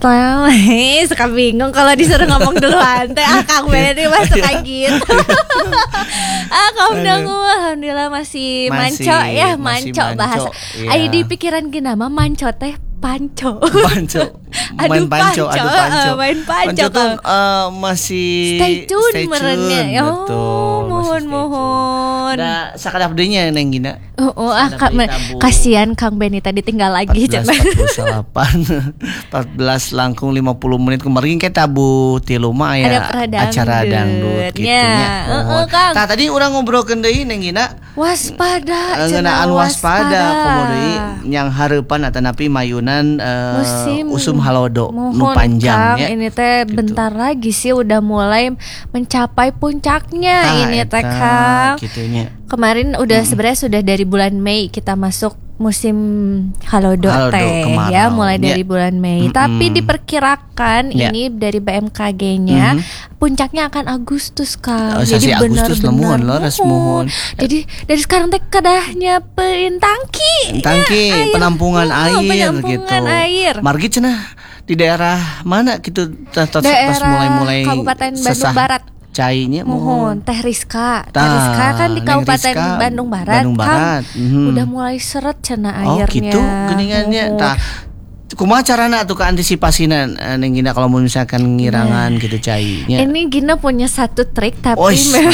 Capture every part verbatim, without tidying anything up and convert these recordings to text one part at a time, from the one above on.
Teh, suka bingung kalau disuruh ngomong duluan. Teh, ah Kang Benny mah suka gitu. Ah, Kaum Dangu, alhamdulillah masih, Masih, manco ya, masih manco manco, bahasa. iya. Ayo di pikiran gini nama manco teh panco. Panco, main Aduh, panco, panco, aduh panco. eh, main panco, tuh Kang. eh, masih Stay tune stay merenya. tune, Oh, betul, masih mohon stay tune. mohon. Nah, sakadap deunya neng Gina. Oh, oh ah Sadap Kak, deui me- tabung. kasihan Kang Benny tadi tinggal lagi empat belas cenah. empat puluh delapan empat belas langkung lima puluh menit kemarin kayak tabu tilu mah Ada ya pra dangdut. acara dangdut gitu Ya, nya. heeh, Kang. Tah tadi urang ngobrolkeun deui neng Gina. Waspada, cenah, Ngeunaan waspada komo deui waspada. nyang hareupan atanapi mayunan eh, Musim usum halodo nu mohon, panjang Kang, ya. ini teh Gitu. bentar lagi sih udah mulai mencapai puncaknya Tah, ini teh eta, Kang. gitu nya. Kemarin udah sebenarnya sudah dari bulan Mei kita masuk musim halodo, Halodo, teh kemarau. ya, mulai dari Ya. bulan Mei. Mm-mm. Tapi diperkirakan Ya. ini dari B M K G-nya Mhm. puncaknya akan Agustus, Kang. Oh, sasi Agustus benar-benar lemuan, leres mohon. Jadi dari sekarang teh kadahnya pein tangki. Tangki ya, air. penampungan Oh, air penampungan gitu. air. Margi cenah di daerah mana gitu tas tas Daerah mulai-mulai Kabupaten Bandung sesah Barat. Cainya Mohon Teh Rizka. Teh Tah, Rizka kan di Neng Kabupaten Rizka, Bandung Barat, Bandung Kang. Barat. Mhm. Udah mulai seret cenah Oh airnya. gitu geningannya. Mohon. Tah kumaha carana atuh ka antisipasina eh, neng Gina kalau mau misalkan ngirangan gitu cainya. Ini Gina punya satu trik tapi Oh, memang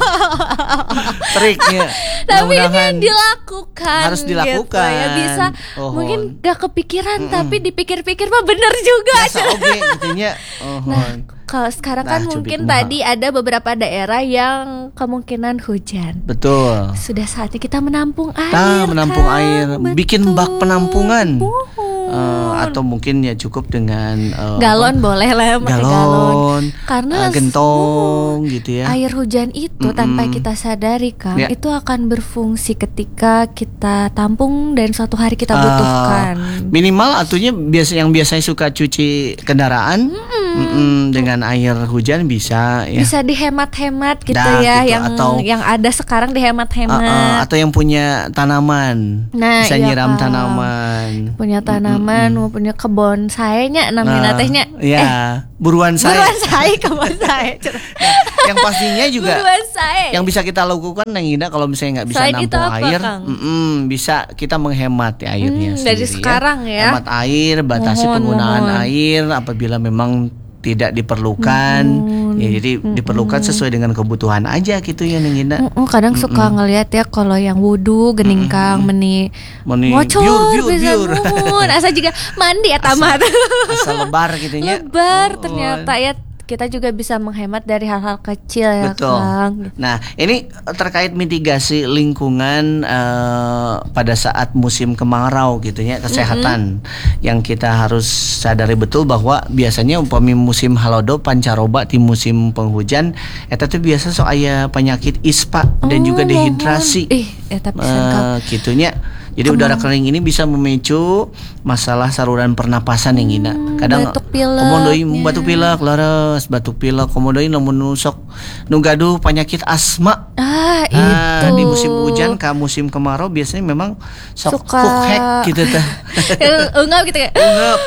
triknya. tapi ini Mudah-mudahan yang dilakukan harus dilakukan. gitu ya. Bisa Ohon. mungkin gak kepikiran tapi dipikir-pikir mah bener juga. biasa oge gitu nya. Nah, kalau sekarang kan Nah, mungkin cubit muha. tadi ada beberapa daerah yang kemungkinan hujan. Betul. Sudah saatnya kita menampung air. Nah, menampung Kang. air, bikin Betul. bak penampungan. Mohon. Eh, atau mungkin ya cukup dengan eh, galon apa? boleh lah pakai galon. galon, Karena eh, gentong gitu ya. Air hujan itu Mm-mm. tanpa kita sadari, Kang, Ya. itu akan berfungsi ketika kita tampung dan suatu hari kita Eh, butuhkan. minimal atunya biasa yang biasanya suka cuci kendaraan mm-mm, dengan air hujan bisa ya. Bisa dihemat-hemat gitu Nah, ya, gitu. yang Atau- yang ada sekarang Eh, eh, dihemat-hemat. atau yang punya tanaman Nah, bisa iya, nyiram Kang. tanaman. Punya tanaman, mau punya kebon sayanya namanya Nah, tehnya. ya, Eh, buruan saya. buruan saya kebon saya. Yang pastinya juga Buruan saya. yang bisa kita lakukan Neng Ina kalau misalnya nggak bisa Selain itu nampung apa, air, Kang? mm-mm, bisa kita menghemat ya airnya Hmm, dari sendiri sekarang ya. Hemat air, batasi Mohon, penggunaan mohon. air apabila memang tidak diperlukan. Mohon. Ya, jadi diperlukan sesuai dengan kebutuhan aja gitu ya Neng Ina. Mm-mm, kadang suka ngelihat ya kalau yang wudu gening Kang meni Meni ngocor biur, biur, bisa biur. nuhun. Asa juga mandi ya tamat. Asal lebar gitu ya. Lebar Oh, ternyata ya, kita juga bisa menghemat dari hal-hal kecil ya, Betul. Kang. Nah, ini terkait mitigasi lingkungan eh, pada saat musim kemarau gitu ya, kesehatan yang kita harus sadari betul bahwa biasanya umpami musim halodo pancaroba di musim penghujan eta tuh biasa so aya penyakit ispa dan Oh, juga mohon. dehidrasi. Ih, ya tapi Kang. Eh, gitunya. Jadi udara kering ini bisa memicu masalah saluran pernapasan yang Ina. Kadang batuk pilek, komodoi ya. batuk pilek, laras, batuk pilek, komodoi lamun nusok nu gaduh penyakit asma. Ah, Nah, itu. di musim hujan ke musim kemarau biasanya memang sok Suka. kukhek gitu teh. Enggak gitu ya. Ungep.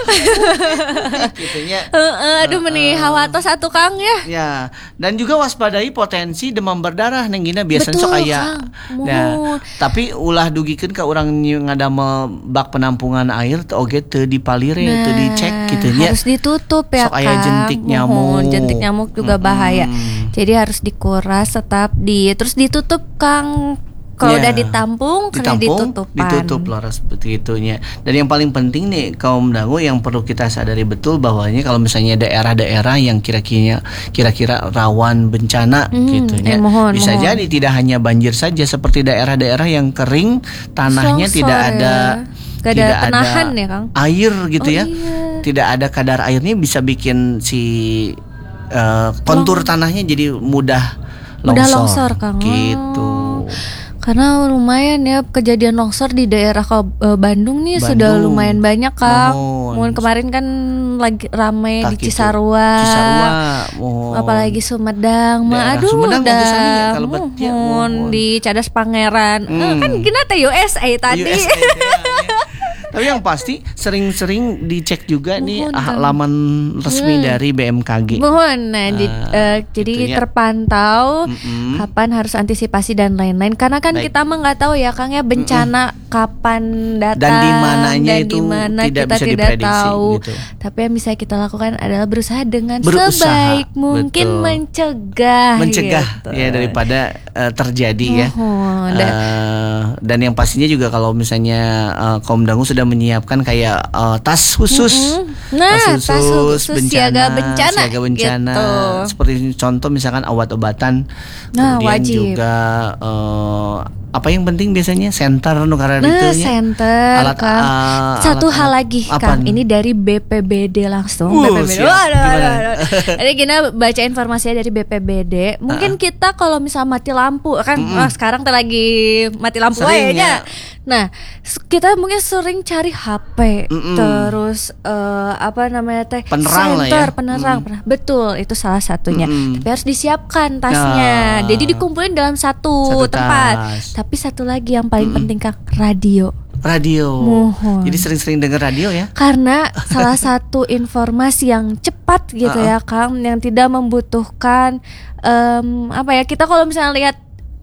Gitunya. Heeh, aduh meni hawa tos satu Kang ya. Ya, dan juga waspadai potensi demam berdarah neng Gina biasanya Betul, sok aya. Kang. Nah, Mohon. tapi ulah dugikeun ka urang ngadamel bak penampungan air teu oge teu dipalire, teu dicek gitu nya. Harus ditutup ya, Sok aya Kang. jentik nyamuk. Mohon, jentik nyamuk juga Mm-mm. bahaya. Jadi harus dikuras tetap di terus ditutup, Kang. Kalau Ya. udah ditampung, kena Ditampung, ditutupan. ditutup laras seperti itunya. Dan yang paling penting nih kaum dangu yang perlu kita sadari betul bahwanya kalau misalnya daerah-daerah yang kira-kira kira-kira rawan bencana Hmm, gitu ya. eh, mohon, Bisa mohon. jadi tidak hanya banjir saja seperti daerah-daerah yang kering, tanahnya Longsor tidak ya. ada Gak ada tidak penahan ya, Kang? air gitu Oh, ya. iya. Tidak ada kadar airnya bisa bikin si eh, kontur tanahnya jadi mudah Mudah longsor, longsor, Kang. gitu. Karena lumayan ya kejadian longsor di daerah Kau- eh, Bandung nih sudah Bandung. lumayan banyak, Kang. Mohon. Mohon kemarin kan lagi ramai Tak di gitu. Cisarua. Cisarua, mohon. Apalagi Sumedang, mah Daerah aduh Sumedang udah bagus nih, kalau bet- ya, mohon mohon. di Cadas Pangeran. Eh, Hmm. kan gina teh U S A tadi. U S A teh, ya. Tapi yang pasti sering-sering dicek juga nih Mohon, ah, Kang. laman resmi Hmm. dari B M K G. Mohon, nah, di- Ah, eh, jadi gitu ya. terpantau Mm-mm. kapan harus antisipasi dan lain-lain. Karena kan Baik. kita mah nggak tahu ya, Kang ya, bencana kapan datang Dan di mananya dan itu di mana tidak kita bisa tidak diprediksi, tahu. gitu. Tapi yang bisa kita lakukan adalah berusaha dengan Berusaha, sebaik mungkin betul. mencegah, Mencegah gitu. ya daripada eh, terjadi ya. Mohon. Dan- Eh, dan yang pastinya juga kalau misalnya eh, kaum dangu sudah menyiapkan kayak eh, tas khusus, Mm-mm. Nah, tas khusus siaga bencana, siaga bencana. gitu. Seperti contoh misalkan obat-obatan, Nah, kemudian wajib. juga eh, apa yang penting biasanya center nu karena Nah, ditunya. center, Alat, Kang. uh, Satu alat- hal alat- lagi, apa Kang. nih? Ini dari B P B D langsung. Uh, B P B D. siap. Waduh, Gimana? waduh, waduh. Jadi kita baca informasinya dari B P B D. Mungkin kita kalau misal mati lampu, kan wah, sekarang tuh lagi mati lampu Sering, aja. ya. Nah, s- kita mungkin sering cari H P, Mm-mm. terus eh, apa namanya teh? Penerang lah ya. Center, penerang. penerang. Betul, itu salah satunya. Mm-mm. Tapi harus disiapkan tasnya. Nah. Jadi dikumpulin dalam satu, Satu tempat. tas. Tapi satu lagi yang paling penting, Kang, radio. Radio. Mohon. Jadi sering-sering dengar radio ya. Karena salah satu informasi yang cepat gitu Uh-uh. ya, Kang, yang tidak membutuhkan em, apa ya, kita kalau misalnya lihat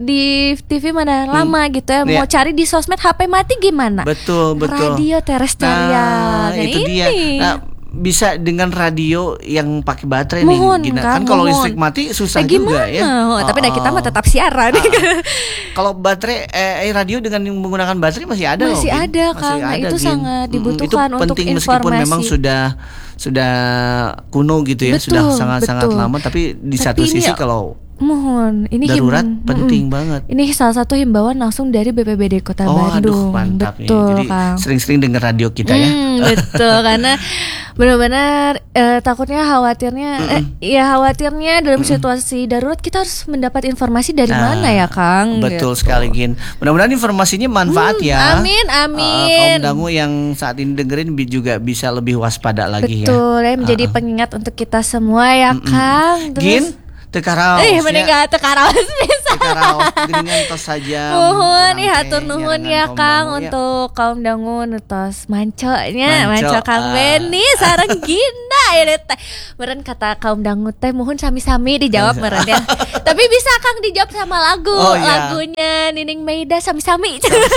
di T V mana lama gitu ya, mau Iya. cari di sosmed H P mati gimana? Betul, betul. Radio terestrial. Nah, Dan itu ini dia. Nah, bisa dengan radio yang pakai baterai Mohon, nih. Gina. Kang, Kan kalau mohon. listrik mati susah Eh, juga gimana? ya. Oh, tapi dah kita mah Oh. tetap siaran. Kalau baterai eh, eh, radio dengan yang menggunakan baterai masih ada loh. Masih Gin. ada, Kang. Nah, itu Gin. sangat Mm-mm, dibutuhkan itu untuk penting meskipun informasi. memang sudah sudah kuno gitu ya, Betul, sudah sangat-sangat betul. lama, tapi di Tapi satu ini sisi kalau Mohon, ini darurat him- penting mm-mm. banget. Ini salah satu himbauan langsung dari B P B D Kota Oh, aduh, Bandung. mantap nih. Betul, Jadi Kang. sering-sering dengar radio kita ya. Hmm, betul, karena benar-benar eh, takutnya khawatirnya eh, ya khawatirnya dalam situasi darurat kita harus mendapat informasi dari Nah, mana ya, Kang? Betul Gitu. sekali, Gin. Mudah-mudahan informasinya manfaat Hmm, ya. amin, Uh, amin. kaum dangu yang saat ini dengerin bi- juga bisa lebih waspada lagi ya. Betul, ya menjadi pengingat untuk kita semua ya, Kang. Gin, tekaraos eh mending gak tekaraos bisa. tekaraos geningan tos saja. Nuhun nih urang hatur teh nuhun nyarangan ya, kaum Kang, dangu ya. untuk kaum dangu nutos manconya, Manco, manco Kang ah. Beni sareng Ginda ya teh. Meureun kata kaum dangu teh mohon sami-sami dijawab meureun ya. Tapi bisa Kang dijawab sama lagu, Oh, iya. lagunya Nining Meida sami-sami.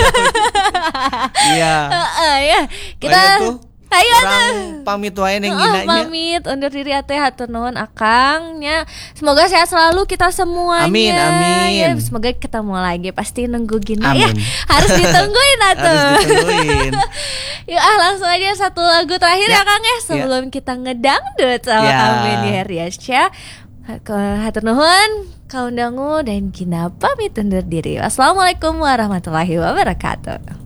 Iya. Heeh ya. Kita Ayo tuh. ayo Orang pamit wae neng Oh, ginanya. pamit undur diri ate hatur nuhun Akangnya. Semoga sehat selalu kita semuanya. Amin, amin. Ya, semoga ketemu lagi. Pasti nunggu Gina ya. Amin. Harus ditungguin atuh. Harus ditungguin. Yuk ah langsung aja satu lagu terakhir ya, Ya, Kang ya sebelum kita ngedangdut sama Ya. Kang Beni Heriasya. Hatur nuhun, kaum dangu dan Gina pamit undur diri. Wassalamualaikum warahmatullahi wabarakatuh.